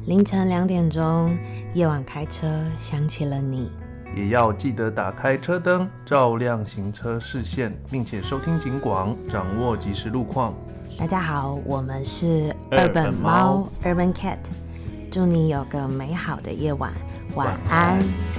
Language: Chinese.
凌晨2点钟，夜晚开车想起了你， 也要记得打开车灯，照亮行车视线，并且收听警广，掌握即时路况。 大家好，我们是二本猫 Urban Cat， 祝你有个美好的夜晚，晚安。